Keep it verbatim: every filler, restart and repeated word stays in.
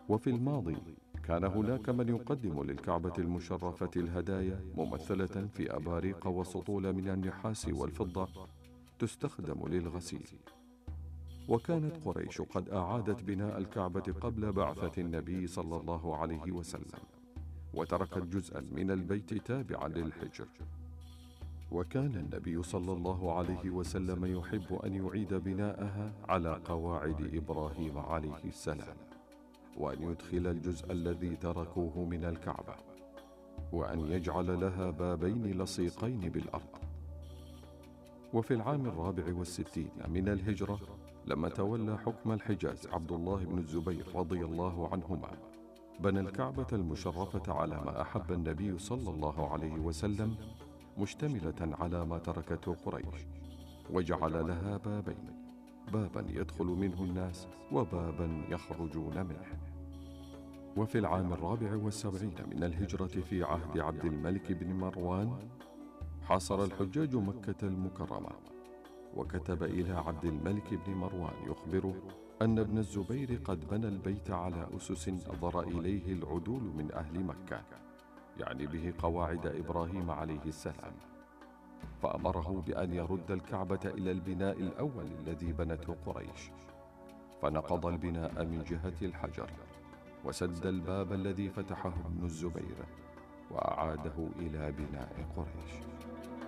وفي الماضي كان هناك من يقدم للكعبة المشرفة الهدايا ممثلة في أباريق وسطول من النحاس والفضة تستخدم للغسيل. وكانت قريش قد أعادت بناء الكعبة قبل بعثة النبي صلى الله عليه وسلم، وتركت جزءا من البيت تابعا للحجر. وكان النبي صلى الله عليه وسلم يحب أن يعيد بناءها على قواعد إبراهيم عليه السلام، وأن يدخل الجزء الذي تركوه من الكعبة، وأن يجعل لها بابين لصيقين بالأرض. وفي العام الرابع والستين من الهجرة، لما تولى حكم الحجاز عبد الله بن الزبير رضي الله عنهما، بنى الكعبة المشرفة على ما أحب النبي صلى الله عليه وسلم، مشتملة على ما تركته قريش، وجعل لها بابين، بابا يدخل منه الناس وبابا يخرجون منه. وفي العام الرابع والسبعين من الهجرة في عهد عبد الملك بن مروان، حاصر الحجاج مكة المكرمة، وكتب إلى عبد الملك بن مروان يخبره أن ابن الزبير قد بنى البيت على أسس نظر إليه العدول من أهل مكة، يعني به قواعد إبراهيم عليه السلام، فأمره بأن يرد الكعبة إلى البناء الأول الذي بنته قريش، فنقض البناء من جهة الحجر، وسد الباب الذي فتحه ابن الزبير، وأعاده إلى بناء قريش.